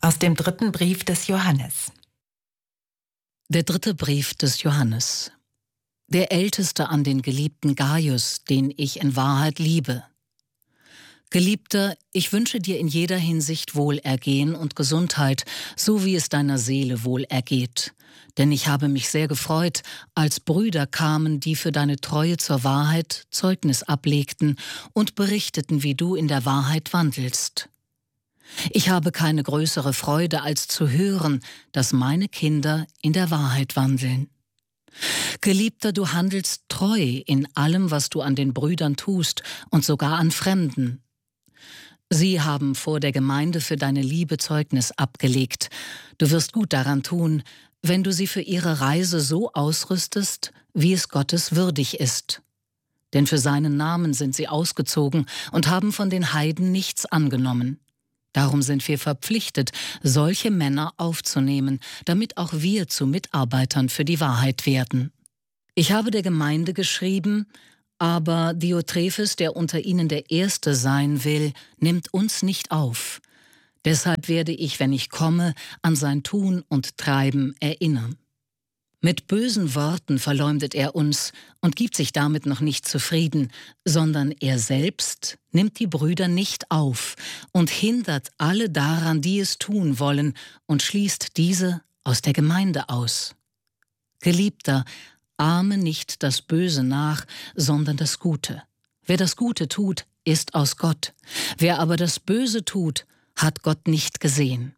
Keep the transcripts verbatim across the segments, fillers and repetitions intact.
Aus dem dritten Brief des Johannes. Der dritte Brief des Johannes. Der älteste an den geliebten Gaius, den ich in Wahrheit liebe. Geliebter, ich wünsche dir in jeder Hinsicht Wohlergehen und Gesundheit, so wie es deiner Seele wohl ergeht. Denn ich habe mich sehr gefreut, als Brüder kamen, die für deine Treue zur Wahrheit Zeugnis ablegten und berichteten, wie du in der Wahrheit wandelst. Ich habe keine größere Freude, als zu hören, dass meine Kinder in der Wahrheit wandeln. Geliebter, du handelst treu in allem, was du an den Brüdern tust und sogar an Fremden. Sie haben vor der Gemeinde für deine Liebe Zeugnis abgelegt. Du wirst gut daran tun, wenn du sie für ihre Reise so ausrüstest, wie es Gottes würdig ist. Denn für seinen Namen sind sie ausgezogen und haben von den Heiden nichts angenommen. Darum sind wir verpflichtet, solche Männer aufzunehmen, damit auch wir zu Mitarbeitern für die Wahrheit werden. Ich habe der Gemeinde geschrieben, aber Diotrephes, der unter ihnen der Erste sein will, nimmt uns nicht auf. Deshalb werde ich, wenn ich komme, an sein Tun und Treiben erinnern. Mit bösen Worten verleumdet er uns und gibt sich damit noch nicht zufrieden, sondern er selbst nimmt die Brüder nicht auf und hindert alle daran, die es tun wollen, und schließt diese aus der Gemeinde aus. Geliebter, ahme nicht das Böse nach, sondern das Gute. Wer das Gute tut, ist aus Gott. Wer aber das Böse tut, hat Gott nicht gesehen.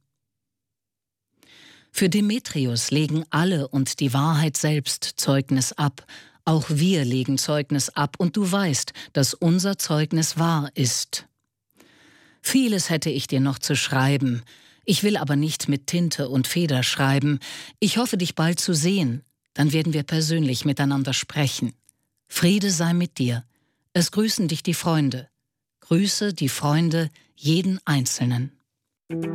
Für Demetrius legen alle und die Wahrheit selbst Zeugnis ab. Auch wir legen Zeugnis ab, und du weißt, dass unser Zeugnis wahr ist. Vieles hätte ich dir noch zu schreiben. Ich will aber nicht mit Tinte und Feder schreiben. Ich hoffe, dich bald zu sehen. Dann werden wir persönlich miteinander sprechen. Friede sei mit dir. Es grüßen dich die Freunde. Grüße die Freunde jeden Einzelnen.